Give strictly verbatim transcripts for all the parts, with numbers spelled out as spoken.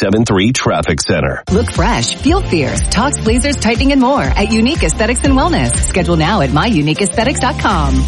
seven three Traffic Center. Look fresh, feel fierce. Talks, blazers, tightening, and more at Unique Aesthetics and Wellness. Schedule now at my unique aesthetics dot com.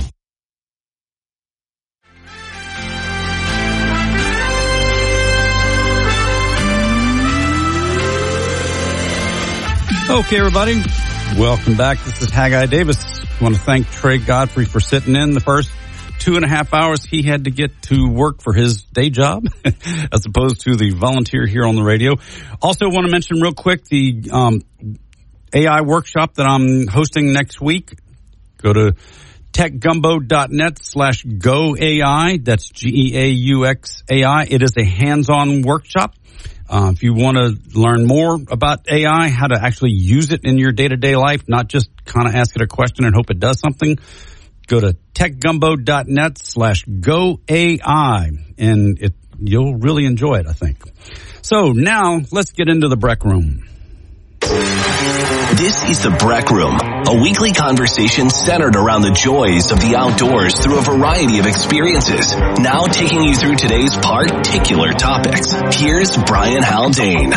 Okay, everybody. Welcome back. This is Haggai Davis. I want to thank Trey Godfrey for sitting in the first two and a half hours he had to get to work for his day job as opposed to the volunteer here on the radio. Also want to mention real quick the um, A I workshop that I'm hosting next week. Go to techgumbo.net slash go AI. That's G E A U X A I. It is a hands-on workshop. Uh, if you want to learn more about A I, how to actually use it in your day-to-day life, not just kind of ask it a question and hope it does something, go to techgumbo.net slash go AI, and it, you'll really enjoy it, I think. So now let's get into the Breck Room. This is the Breck Room, a weekly conversation centered around the joys of the outdoors through a variety of experiences. Now taking you through today's particular topics. Here's Brian Haldane.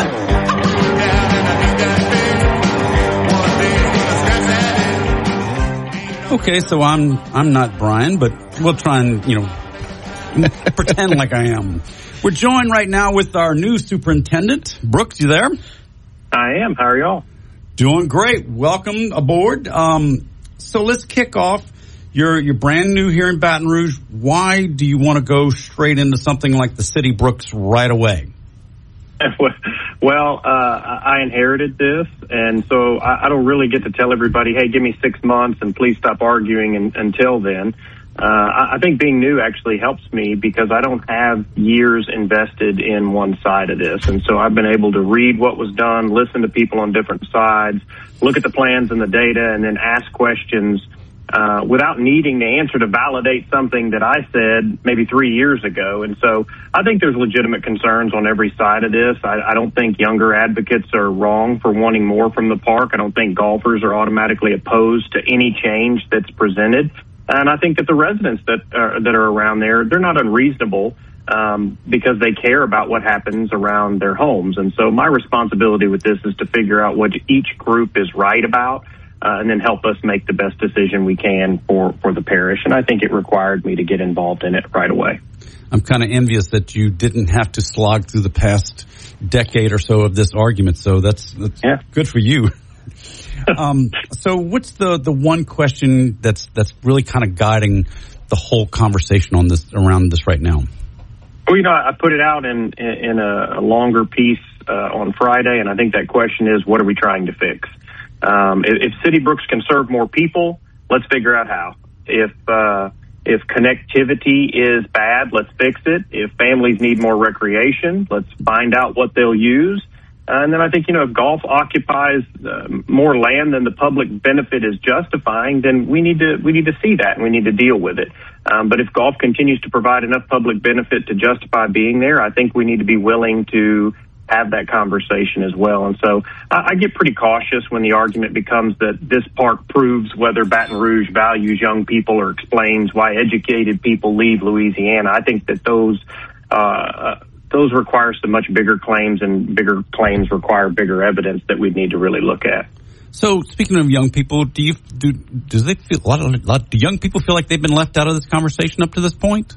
Okay, so I'm I'm not Brian, but we'll try and, you know, pretend like I am. We're joined right now with our new superintendent. Brooks, you there? I am. How are y'all? Doing great. Welcome aboard. Um, so let's kick off. You're you're brand new here in Baton Rouge. Why do you want to go straight into something like the City Brooks right away? Well, uh, I inherited this, and so I, I don't really get to tell everybody, hey, give me six months and please stop arguing and, until then. Uh, I, I think being new actually helps me because I don't have years invested in one side of this. And so I've been able to read what was done, listen to people on different sides, look at the plans and the data, and then ask questions uh, without needing the answer to validate something that I said maybe three years ago. And so I think there's legitimate concerns on every side of this. I, I don't think younger advocates are wrong for wanting more from the park. I don't think golfers are automatically opposed to any change that's presented. And I think that the residents that are, that are around there, they're not unreasonable um, because they care about what happens around their homes. And so my responsibility with this is to figure out what each group is right about uh, and then help us make the best decision we can for, for the parish. And I think it required me to get involved in it right away. I'm kind of envious that you didn't have to slog through the past decade or so of this argument. So that's, that's yeah. good for you. um, so what's the, the one question that's that's really kind of guiding the whole conversation on this around this right now? Well, you know, I put it out in in a, a longer piece uh, on Friday, and I think that question is, what are we trying to fix? Um, if, if City Brooks can serve more people, let's figure out how. If uh, if connectivity is bad, let's fix it. If families need more recreation, let's find out what they'll use. Uh, and then I think, you know, if golf occupies uh, more land than the public benefit is justifying, then we need to we need to see that and we need to deal with it. Um, but if golf continues to provide enough public benefit to justify being there, I think we need to be willing to have that conversation as well. And so I, I get pretty cautious when the argument becomes that this park proves whether Baton Rouge values young people or explains why educated people leave Louisiana. I think that those uh Those require some much bigger claims, and bigger claims require bigger evidence that we need to really look at. So, speaking of young people, do you do does they feel a lot of a lot, do young people feel like they've been left out of this conversation up to this point?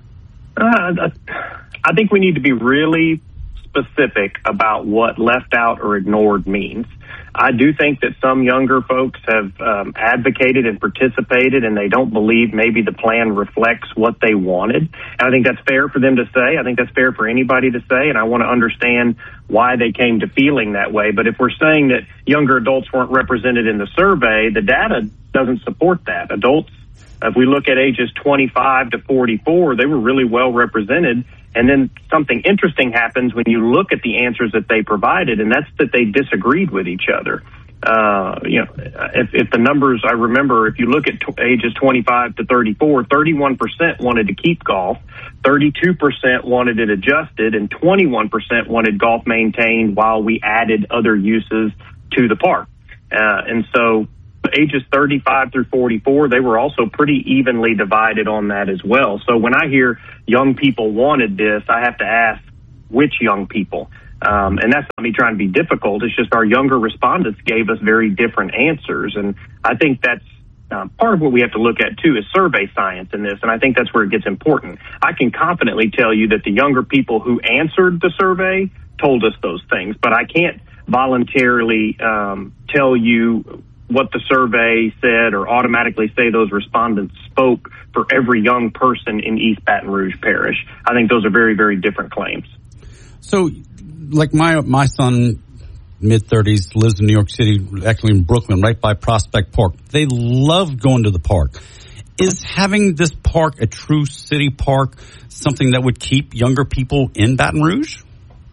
Uh, I think we need to be really specific about what left out or ignored means. I do think that some younger folks have um, advocated and participated, and they don't believe maybe the plan reflects what they wanted. And I think that's fair for them to say. I think that's fair for anybody to say, and I want to understand why they came to feeling that way. But if we're saying that younger adults weren't represented in the survey, the data doesn't support that. Adults, if we look at ages twenty-five to forty-four, they were really well represented. And then something interesting happens when you look at the answers that they provided, and that's that they disagreed with each other. Uh, you know, if, if the numbers, I remember, if you look at t- ages twenty-five to thirty-four, thirty-one percent wanted to keep golf, thirty-two percent wanted it adjusted, and twenty-one percent wanted golf maintained while we added other uses to the park. Uh, and so ages thirty-five through forty-four, they were also pretty evenly divided on that as well. So when I hear young people wanted this, I have to ask which young people. Um, and that's not me trying to be difficult. It's just our younger respondents gave us very different answers. And I think that's uh, part of what we have to look at, too, is survey science in this. And I think that's where it gets important. I can confidently tell you that the younger people who answered the survey told us those things, but I can't voluntarily um, tell you what the survey said or automatically say those respondents spoke for every young person in East Baton Rouge Parish. I think those are very, very different claims. So, like my my son, mid-thirties, lives in New York City, actually in Brooklyn, right by Prospect Park. They love going to the park. Is having this park a true city park something that would keep younger people in Baton Rouge?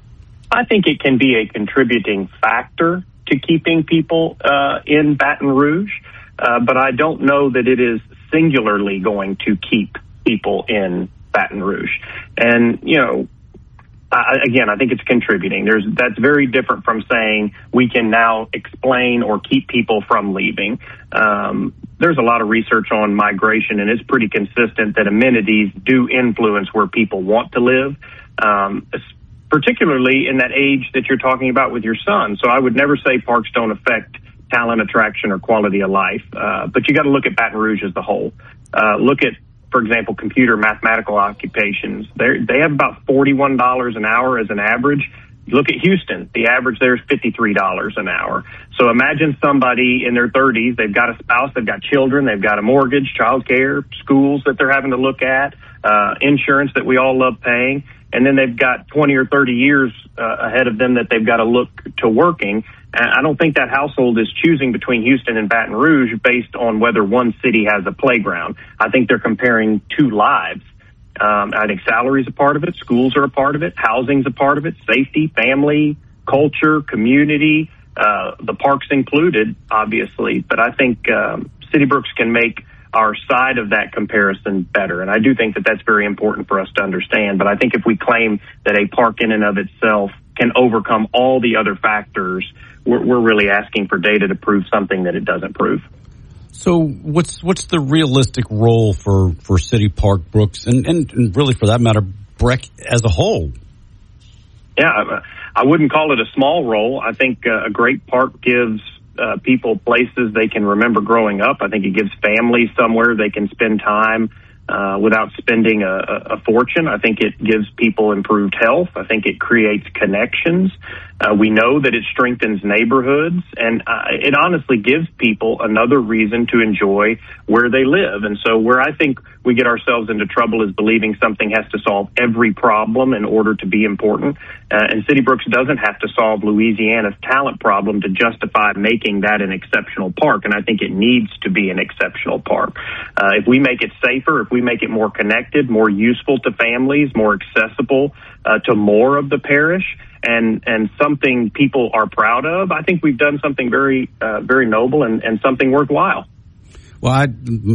I think it can be a contributing factor to keeping people uh, in Baton Rouge, uh, but I don't know that it is singularly going to keep people in Baton Rouge. And, you know, I, again, I think it's contributing. There's that's very different from saying we can now explain or keep people from leaving. Um, there's a lot of research on migration, and it's pretty consistent that amenities do influence where people want to live, um, particularly in that age that you're talking about with your son. So I would never say parks don't affect talent attraction or quality of life, uh, but you got to look at Baton Rouge as the whole. Uh, look at, for example, computer mathematical occupations. They they have about forty-one dollars an hour as an average. Look at Houston. The average there is fifty-three dollars an hour. So imagine somebody in their thirties. They've got a spouse, they've got children, they've got a mortgage, child care, schools that they're having to look at, uh, insurance that we all love paying. And then they've got twenty or thirty years uh, ahead of them that they've got to look to working. And I don't think that household is choosing between Houston and Baton Rouge based on whether one city has a playground. I think they're comparing two lives. Um, I think salary is a part of it. Schools are a part of it. Housing's a part of it. Safety, family, culture, community, uh, the parks included, obviously. But I think um, City Brooks can make our side of that comparison better. And I do think that that's very important for us to understand. But I think if we claim that a park in and of itself can overcome all the other factors, we're, we're really asking for data to prove something that it doesn't prove. So what's what's the realistic role for, for City Park, Brooks, and, and, and really for that matter, Breck as a whole? Yeah, I wouldn't call it a small role. I think uh, a great park gives Uh, people places they can remember growing up. I think it gives families somewhere they can spend time uh, without spending a, a fortune. I think it gives people improved health. I think it creates connections. Uh, we know that it strengthens neighborhoods, and uh, it honestly gives people another reason to enjoy where they live. And so where I think we get ourselves into trouble is believing something has to solve every problem in order to be important. Uh, and City Brooks doesn't have to solve Louisiana's talent problem to justify making that an exceptional park. And I think it needs to be an exceptional park. Uh, if we make it safer, if we make it more connected, more useful to families, more accessible uh, to more of the parish, and and something people are proud of, I think we've done something very, uh, very noble and, and something worthwhile. Well, I,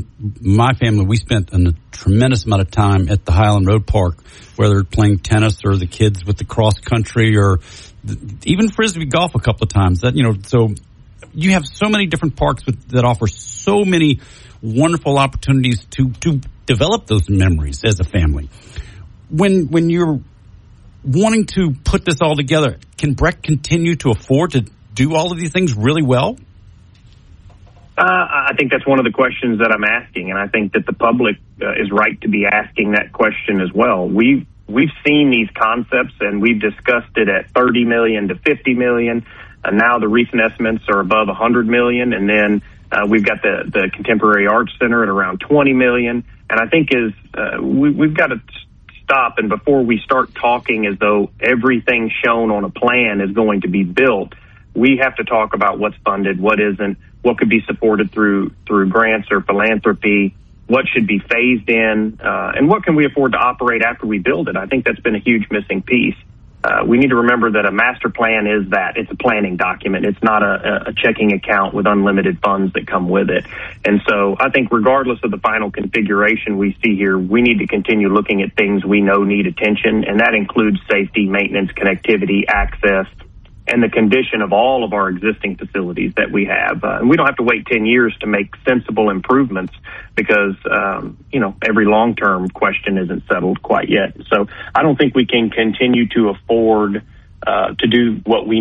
my family, we spent a tremendous amount of time at the Highland Road Park, whether playing tennis or the kids with the cross country or the, even frisbee golf a couple of times. That you know, so you have so many different parks with, that offer so many wonderful opportunities to to develop those memories as a family. When when you're wanting to put this all together, can Breck continue to afford to do all of these things really well? Uh, I think that's one of the questions that I'm asking, and I think that the public uh, is right to be asking that question as well. We've, we've seen these concepts, and we've discussed it at thirty million dollars to fifty million dollars, and now the recent estimates are above one hundred million dollars, and then uh, we've got the, the Contemporary Arts Center at around twenty million dollars, and I think is uh, we, we've got to stop, and before we start talking as though everything shown on a plan is going to be built, we have to talk about what's funded, what isn't, what could be supported through through grants or philanthropy, what should be phased in, uh, and what can we afford to operate after we build it. I think that's been a huge missing piece. Uh, we need to remember that a master plan is that. It's a planning document. It's not a, a checking account with unlimited funds that come with it. And so I think regardless of the final configuration we see here, we need to continue looking at things we know need attention, and that includes safety, maintenance, connectivity, access, and the condition of all of our existing facilities that we have. Uh, and we don't have to wait ten years to make sensible improvements because, um, you know, every long-term question isn't settled quite yet. So I don't think we can continue to afford uh, to do what we